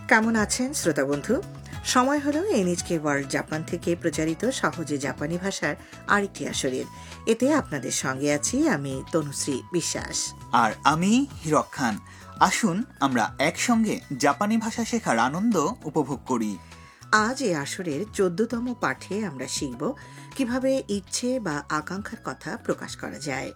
কেমন আছেন শ্রোতা বন্ধু? সময় হলো এনএইচকে ওয়ার্ল্ড জাপান থেকে প্রচারিত সহজে জাপানি ভাষার আরেকটি আসরের। এতে আপনাদের সঙ্গে আছি আমি তনুশ্রী বিশ্বাস আর আমি হিরক খান। আসুন আমরা একসঙ্গে জাপানি ভাষা শেখার আনন্দ উপভোগ করি। আজ এই আসরের 14তম পাঠে আমরা শিখব কিভাবে ইচ্ছে বা আকাঙ্ক্ষার কথা প্রকাশ করা যায়।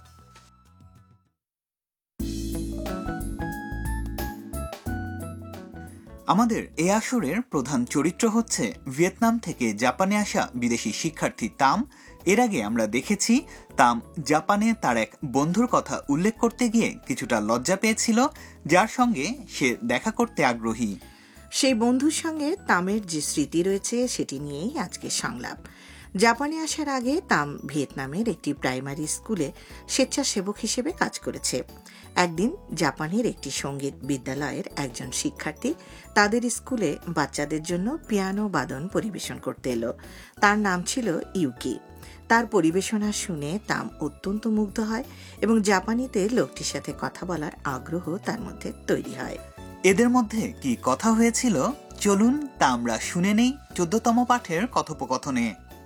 আমাদের এই আসরের প্রধান চরিত্র হচ্ছে ভিয়েতনাম থেকে জাপানে আসা বিদেশি শিক্ষার্থী তাম। এর আগে আমরা দেখেছি তাম জাপানে তার এক বন্ধুর কথা উল্লেখ করতে গিয়ে কিছুটা লজ্জা পেয়েছিল, যার সঙ্গে সে দেখা করতে আগ্রহী। সেই বন্ধুর সঙ্গে তামের যে স্মৃতি রয়েছে সেটি নিয়েই আজকে সংলাপ। জাপানে আসার আগে তাম ভিয়েতনামের একটি প্রাইমারি স্কুলে স্বেচ্ছাসেবক হিসেবে কাজ করেছে। একদিন জাপানের একটি সঙ্গীত বিদ্যালয়ের একজন শিক্ষার্থী তাদের স্কুলে বাচ্চাদের জন্য পিয়ানো বাদন পরিবেশন করতে এলো। তার নাম ছিল ইউকি। তার পরিবেশনা শুনে তাম অত্যন্ত মুগ্ধ হয় এবং জাপানিতে লোকটির সাথে কথা বলার আগ্রহ তার মধ্যে তৈরি হয়। এদের মধ্যে কি কথা হয়েছিল, চলুন তা আমরা শুনে নেই 14তম পাঠের কথোপকথনে।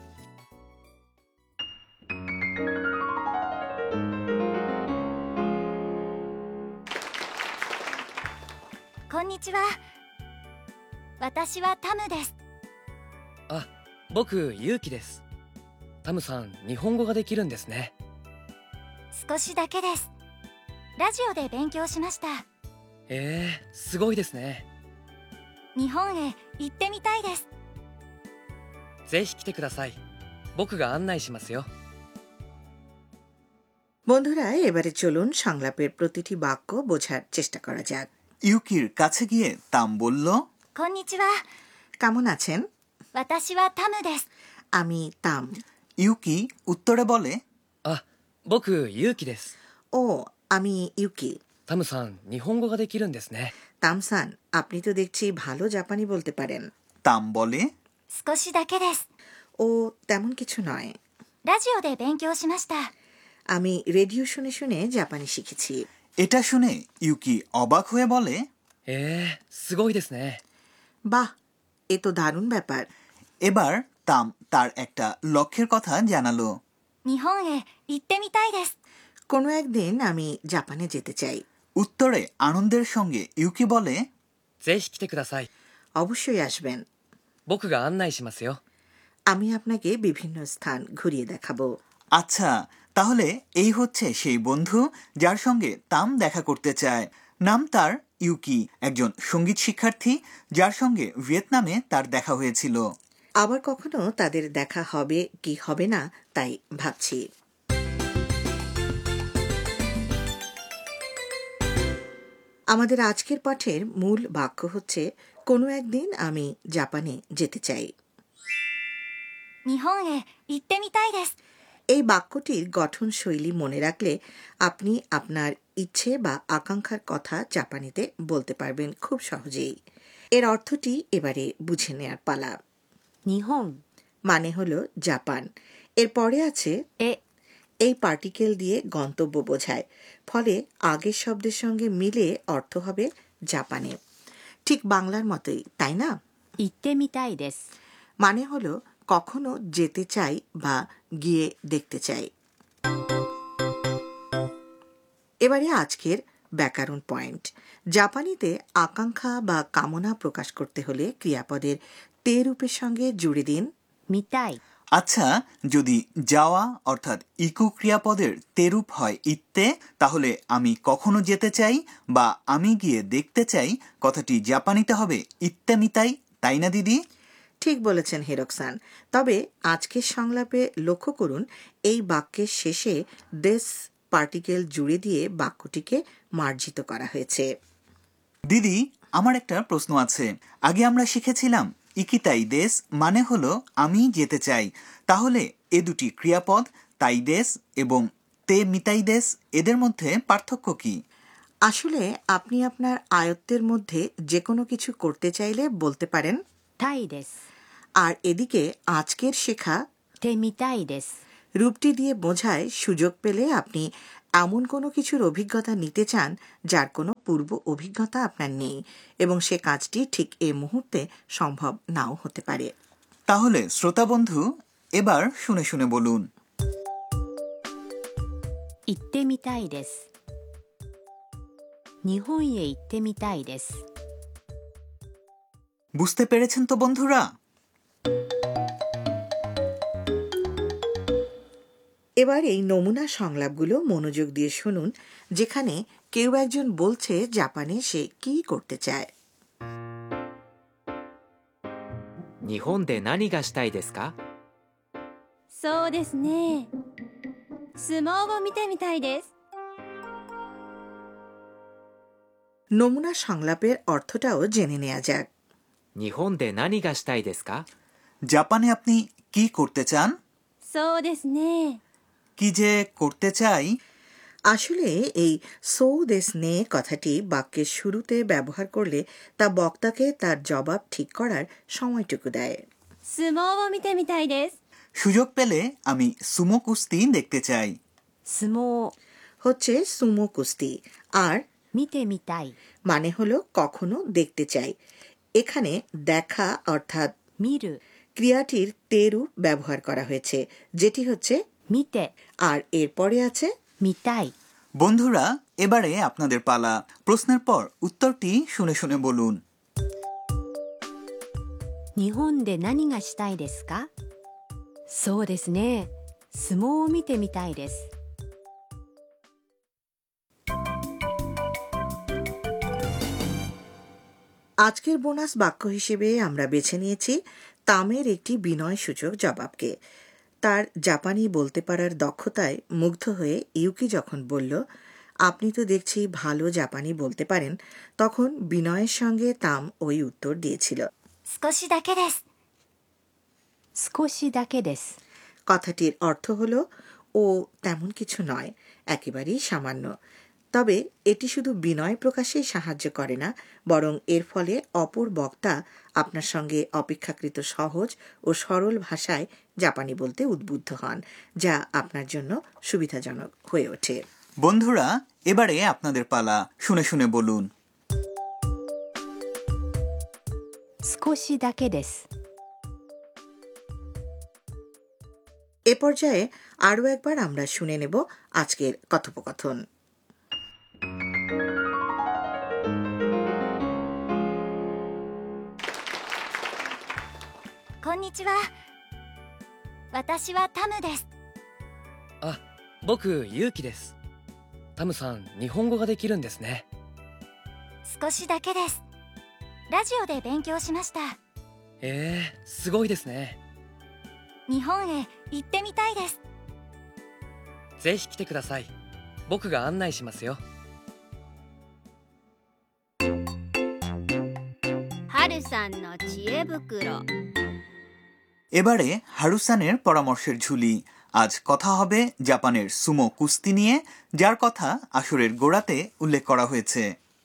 কন্নিচিওয়া। 私はタムです。 あ、僕ユウキです。タムさん、日本語ができるんですね。 少しだけです。ラジオで勉強しました。 すごいですね。 日本へ行ってみたいです。 ぜひ来てください。僕が案内しますよ。 বন্ধুরা, এবারে চলুন সংলাপের প্রতিটি বাক্য বোঝার চেষ্টা করা যাক। ইউকির কাছে গিয়ে তাম বলল, こんにちは。 কেমন আছেন? 私はタムです。 আমি তাম। ইউকি উত্তরে বলে, あ、僕ユウキです。 ও, আমি ইউকি। タムさん、日本語ができるんですね。 তামসান, আপনি তো দেখছি ভালো জাপানি বলতে পারেন। তাম বলে, 少しだけです。 ও তেমন কিছু নয়। ラジオで勉強しました。 আমি রেডিও শুনে শুনে জাপানি শিখেছি। এটা শুনে ইউকি অবাক হয়ে বলে, すごいですね。 বাহ, এ তো দারুণ ব্যাপার। এবার তাম তার একটা লক্ষ্যের কথা জানালো। 日本へ行ってみたいです。 কোনো একদিন আমি জাপানে যেতে চাই। উত্তরে আনন্দের সঙ্গে ইউকি বলে, ぜひ来てください。 অবশ্যই আসবেন। 僕が案内しますよ。 আমি আপনাকে বিভিন্ন স্থান ঘুরিয়ে দেখাবো। আচ্ছা, তাহলে এই হচ্ছে সেই বন্ধু যার সঙ্গে তাম দেখা করতে চায়। নাম তার ইউকি, একজন সঙ্গীত শিক্ষার্থী যার সঙ্গে ভিয়েতনামে তার দেখা হয়েছিল। আবার কখনো তাদের দেখা হবে কি হবে না তাই ভাবছি। আমাদের আজকের পাঠের মূল বাক্য হচ্ছে কোনো একদিন আমি জাপানে যেতে চাই। 日本へ行ってみたいです。 এই বাক্যটির গঠন শৈলী মনে রাখলে আপনি আপনার ইচ্ছে বা আকাঙ্ক্ষার কথা জাপানিতে বলতে পারবেন খুব সহজেই। এর অর্থটি এবারে বুঝে নেয়ার পালা। 日本 মানে হলো জাপান। এর পরে আছে へ এই পার্টিকেল দিয়ে গন্তব্য বোঝায়, ফলে আগের শব্দের সঙ্গে মিলে অর্থ হবে জাপানে। ঠিক বাংলার মতোই, তাই না? 行ってみたいです。 মানে হলো কখনো যেতে চাই বা গিয়ে দেখতে চাই। এবারে আজকের ব্যাকরণ পয়েন্ট। জাপানিতে আকাঙ্ক্ষা বা কামনা প্রকাশ করতে হলে ক্রিয়াপদের তে রূপের সঙ্গে জুড়ে দিন 見たい。 আচ্ছা, যদি যাওয়া অর্থাৎ ইকু ক্রিয়াপদের তেরূপ হয় ইত্তে, তাহলে আমি কখনো যেতে চাই বা আমি গিয়ে দেখতে চাই কথাটি জাপানিতে হবে ইত্তে মিতাই, তাই না দিদি? ঠিক বলেছেন হিরোকসান। তবে আজকের সংলাপে লক্ষ্য করুন এই বাক্যের শেষে দেশ পার্টিকেল জুড়ে দিয়ে বাক্যটিকে মার্জিত করা হয়েছে। দিদি, আমার একটা প্রশ্ন আছে। আগে আমরা শিখেছিলাম ইকিতাই দেশ মানে হলো আমি যেতে চাই। তাহলে এ দুটি ক্রিয়াপদ তাই দেশ এবং তে মিতাই দেশ, এদের মধ্যে পার্থক্য কি? আসলে আপনি আপনার আয়ত্তের মধ্যে যে কোনো কিছু করতে চাইলে বলতে পারেন たいです。 আর এদিকে আজকের শেখা てみたいです。 রূপটি দিয়ে বোঝায় সুযোগ পেলে আপনি এমন কোনো কিছুর অভিজ্ঞতা নিতে চান যার কোনো পূর্ব অভিজ্ঞতা আপনার নেই এবং সে কাজটি ঠিক এই মুহূর্তে সম্ভব নাও হতে পারে। তাহলে শ্রোতা বন্ধু, এবার শুনে শুনে বলুন। 行ってみたいです。日本へ行ってみたいです。 বুঝতে পেরেছেন তো বন্ধুরা? এবার এই নমুনা সংলাপগুলো মনোযোগ দিয়ে শুনুন, যেখানে কেউ একজন বলছে জাপানে সে কি করতে চায়। 日本で何がしたいですか？ そうですね。相撲を見てみたいです。 নমুনা সংলাপের অর্থটাও জেনে নেওয়া যাক। 日本で何がしたいですか？ জাপানে আপনি কি করতে চান? そうですね。 কি যে করতে চাই? আসলে এই সো দেস নে কথাটি বাক্যের শুরুতে ব্যবহার করলে তা বক্তাকে তার জবাব ঠিক করার সময়টুকু দেয়। 相撲を見てみたいです。 সুযোগ পেলে আমি সুমো কুস্তি দেখতে চাই। 相撲 হচ্ছে সুমো কুস্তি, আর 見てみたい。 মানে হলো কখনো দেখতে চাই। এখানে দেখা অর্থাৎ 見る ক্রিয়াটির তে রূপ ব্যবহার করা হয়েছে, যেটি হচ্ছে 見て আর এরপরে আছে 見たい。 বন্ধুরা, এবারে আপনাদের পালা। প্রশ্নের পর উত্তরটি শুনে শুনে বলুন। 日本で何がしたいですか？そうですね。相撲を見てみたいです。 আজকের বোনাস বাক্য হিসেবে আমরা বেছে নিয়েছি তামের একটি বিনয়সূচক জবাবকে। তার জাপানি বলতে পারার দক্ষতায় মুগ্ধ হয়ে ইউকি যখন বলল, আপনি তো দেখছি ভালো জাপানি বলতে পারেন, তখন বিনয়ের সঙ্গে তাম ওই উত্তর দিয়েছিল। 少しだけです。 少しだけです。 কথাটির অর্থ হলো ও তেমন কিছু নয়, একেবারেই সামান্য। তবে এটি শুধু বিনয় প্রকাশেই সাহায্য করে না, বরং এর ফলে অপর বক্তা আপনার সঙ্গে অপেক্ষাকৃত সহজ ও সরল ভাষায় জাপানি বলতে উদ্বুদ্ধ হন, যা আপনার জন্য সুবিধাজনক হয়ে ওঠে। বন্ধুরা, এবারে আপনাদের পালা। শুনে শুনে বলুন। 少しだけです。 এ পর্যায়ে আরও একবার আমরা শুনে নেব আজকের কথোপকথন। こんにちは。私はタムです。 あ、僕ユウキです。タムさん、日本語ができるんですね。 少しだけです。ラジオで勉強しました。 すごいですね。 日本へ行ってみたいです。 ぜひ来てください。僕が案内しますよ。 はるさんの知恵袋。 এবারে হারুসানের পরামর্শের ঝুলি। আজ কথা হবে জাপানের সুমো কুস্তি নিয়ে, যার কথা আসরের গোড়াতে উল্লেখ করা হয়েছে।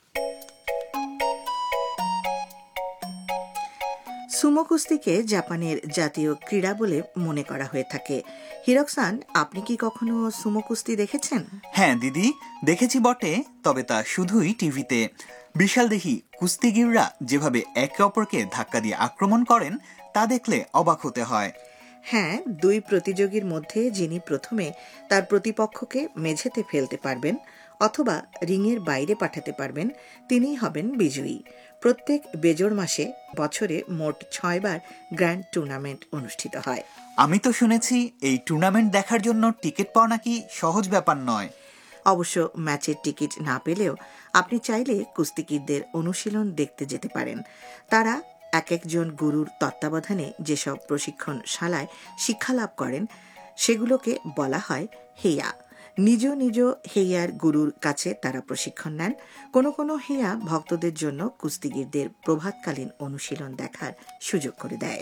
সুমো কুস্তিকে জাপানের জাতীয় ক্রীড়া বলে মনে করা হয়ে থাকে। হিরক-সান, আপনি কি কখনো সুমো কুস্তি দেখেছেন? হ্যাঁ দিদি, দেখেছি বটে, তবে তা শুধুই টিভিতে। বিশালদেহী কুস্তিগিররা যেভাবে একে অপরকে ধাক্কা দিয়ে আক্রমণ করেন তা দেখলে অবাক হতে হয়। হ্যাঁ, দুই প্রতিযোগীর মধ্যে যিনি প্রথমে তার প্রতিপক্ষকে মেঝেতে ফেলতে পারবেন অথবা রিংয়ের বাইরে পাঠাতে পারবেন, তিনিই হবেন বিজয়ী। প্রত্যেক বেজোড় মাসে বছরে মোট 6 বার গ্র্যান্ড টুর্নামেন্ট অনুষ্ঠিত হয়। আমি তো শুনেছি এই টুর্নামেন্ট দেখার জন্য টিকিট পাওয়া নাকি সহজ ব্যাপার নয়। অবশ্য ম্যাচের টিকিট না পেলেও আপনি চাইলে কুস্তিগিরদের অনুশীলন দেখতে যেতে পারেন। তারা এক একজন গুরুর তত্ত্বাবধানে যেসব প্রশিক্ষণশালায় শিক্ষালাভ করেন সেগুলোকে বলা হয় হেয়া। নিজ নিজ হেয়ার গুরুর কাছে তারা প্রশিক্ষণ নেন। কোনো কোনো হেয়া ভক্তদের জন্য কুস্তিগিরদের প্রভাতকালীন অনুশীলন দেখার সুযোগ করে দেয়।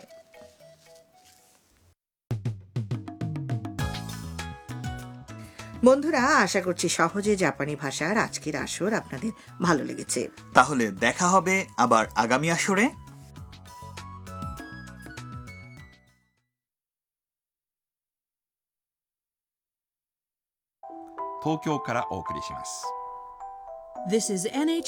বন্ধুরা, আশা করছি সহজে জাপানি ভাষার আজকের আসর আপনাদের ভালো লেগেছে। তাহলে দেখা হবে আবার আগামী আসরে। 東京からお送りします。 This is NHK